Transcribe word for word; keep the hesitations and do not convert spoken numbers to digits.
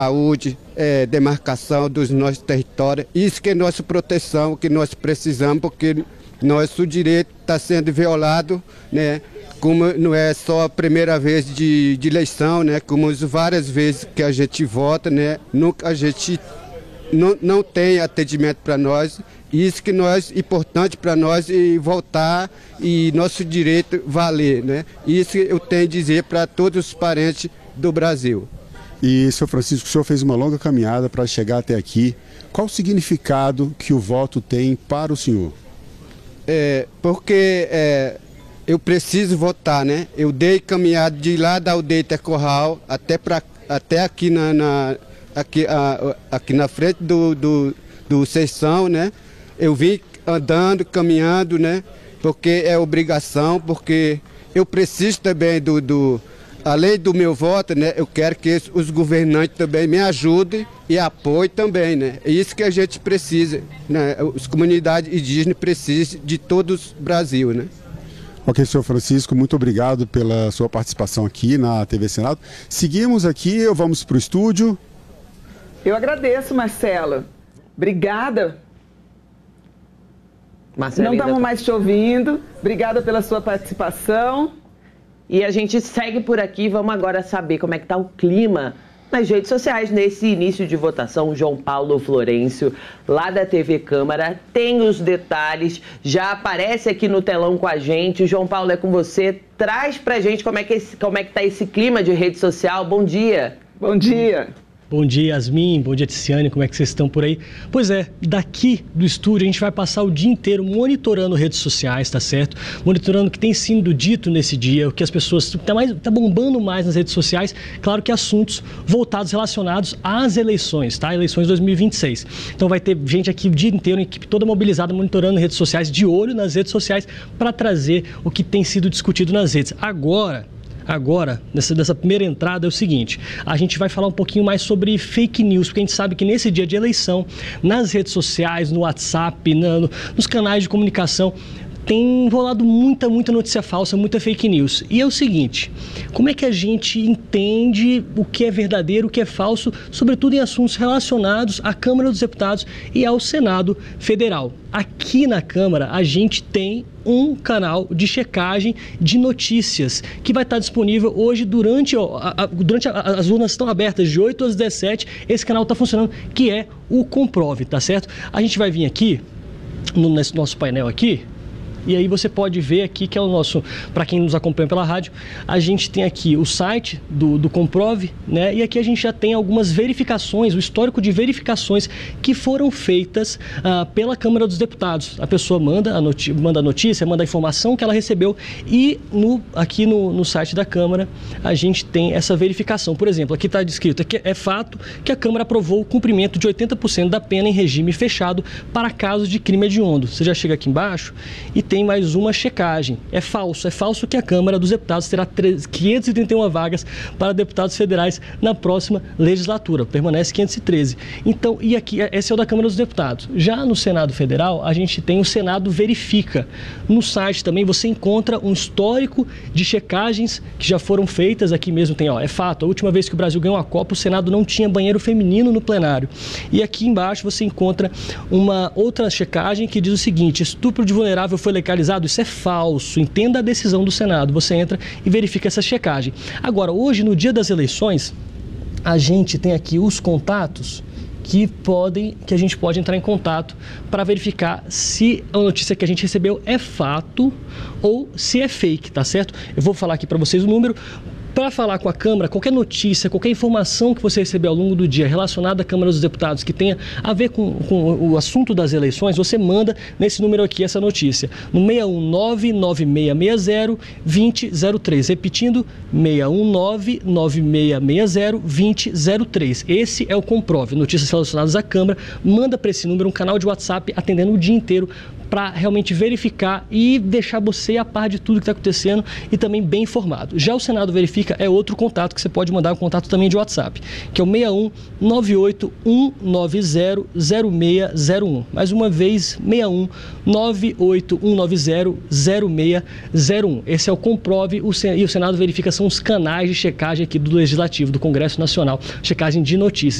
saúde, é, demarcação dos nossos territórios. Isso que é nossa proteção, que nós precisamos, porque nosso direito está sendo violado, né? Como não é só a primeira vez de, de eleição, né? Como várias vezes que a gente vota, né? Nunca a gente não, não tem atendimento para nós. Isso que nós importante para nós e voltar e nosso direito valer, né? Isso eu tenho a dizer para todos os parentes do Brasil. E, senhor Francisco, o senhor fez uma longa caminhada para chegar até aqui. Qual o significado que o voto tem para o senhor? É, porque é, eu preciso votar, né? Eu dei caminhada de lá da aldeia Tercorral até, pra, até aqui, na, na, aqui, a, aqui na frente do, do, do Seição, né? Eu vim andando, caminhando, né? Porque é obrigação, porque eu preciso também do... do além do meu voto, né, eu quero que os governantes também me ajudem e apoiem também, né? É isso que a gente precisa, né? As comunidades indígenas precisam de todo o Brasil, né? Ok, senhor Francisco, muito obrigado pela sua participação aqui na T V Senado. Seguimos aqui, ou vamos para o estúdio? Eu agradeço, Marcelo. Obrigada. Marcelo, não estamos tá... mais te ouvindo. Obrigada pela sua participação. E a gente segue por aqui, vamos agora saber como é que está o clima nas redes sociais nesse início de votação. O João Paulo Florencio, lá da T V Câmara, tem os detalhes, já aparece aqui no telão com a gente. O João Paulo, é com você, traz pra gente como é que esse, como é que tá esse clima de rede social. Bom dia. Bom dia. Bom dia, Yasmin. Bom dia, Ticiane. Como é que vocês estão por aí? Pois é, daqui do estúdio a gente vai passar o dia inteiro monitorando redes sociais, tá certo? Monitorando o que tem sido dito nesse dia, o que as pessoas... Tá, mais, tá bombando mais nas redes sociais. Claro que assuntos voltados, relacionados às eleições, tá? Eleições dois mil e vinte e seis. Então vai ter gente aqui o dia inteiro, uma equipe toda mobilizada, monitorando redes sociais, de olho nas redes sociais, para trazer o que tem sido discutido nas redes. Agora... Agora, nessa, nessa primeira entrada, é o seguinte, a gente vai falar um pouquinho mais sobre fake news, porque a gente sabe que nesse dia de eleição, nas redes sociais, no WhatsApp, na, no, nos canais de comunicação, tem rolado muita, muita notícia falsa, muita fake news. E é o seguinte, como é que a gente entende o que é verdadeiro, o que é falso, sobretudo em assuntos relacionados à Câmara dos Deputados e ao Senado Federal? Aqui na Câmara, a gente tem um canal de checagem de notícias que vai estar disponível hoje durante, ó, a, a, durante a, as urnas estão abertas de oito às dezessete, esse canal está funcionando, que é o Comprove, tá certo? A gente vai vir aqui, no, nesse nosso painel aqui, e aí você pode ver aqui que é o nosso, para quem nos acompanha pela rádio, a gente tem aqui o site do, do Comprove, né? E aqui a gente já tem algumas verificações, o histórico de verificações que foram feitas ah, pela Câmara dos Deputados. A pessoa manda a, noti manda a notícia, manda a informação que ela recebeu e no, aqui no, no site da Câmara a gente tem essa verificação. Por exemplo, aqui está descrito que é fato que a Câmara aprovou o cumprimento de oitenta por cento da pena em regime fechado para casos de crime hediondo. Você já chega aqui embaixo e tem mais uma checagem. É falso, é falso que a Câmara dos Deputados terá quinhentas e trinta e uma vagas para deputados federais na próxima legislatura. Permanece quinhentas e treze. Então, e aqui, esse é o da Câmara dos Deputados. Já no Senado Federal, a gente tem o Senado Verifica. No site também você encontra um histórico de checagens que já foram feitas. Aqui mesmo tem, ó, é fato, a última vez que o Brasil ganhou a Copa, o Senado não tinha banheiro feminino no plenário. E aqui embaixo você encontra uma outra checagem que diz o seguinte: estupro de vulnerável foi legalizado. Isso é falso. Entenda a decisão do Senado. Você entra e verifica essa checagem. Agora, hoje, no dia das eleições, a gente tem aqui os contatos que podem, que a gente pode entrar em contato para verificar se a notícia que a gente recebeu é fato ou se é fake, tá certo? Eu vou falar aqui para vocês o número. Para falar com a Câmara, qualquer notícia, qualquer informação que você receber ao longo do dia relacionada à Câmara dos Deputados que tenha a ver com, com o assunto das eleições, você manda nesse número aqui essa notícia, no seis um nove, nove seis seis zero, dois zero zero três. Repetindo, seis um nove, nove seis seis zero, dois zero zero três. Esse é o Comprove, notícias relacionadas à Câmara. Manda para esse número um canal de WhatsApp atendendo o dia inteiro para realmente verificar e deixar você a par de tudo que está acontecendo e também bem informado. Já o Senado Verifica é outro contato que você pode mandar, um contato também de WhatsApp, que é o seis um nove oito um nove zero zero seis zero um. Mais uma vez, seis um nove oito um nove zero zero seis zero um. Esse é o Comprove e o Senado Verifica são os canais de checagem aqui do Legislativo, do Congresso Nacional, checagem de notícias.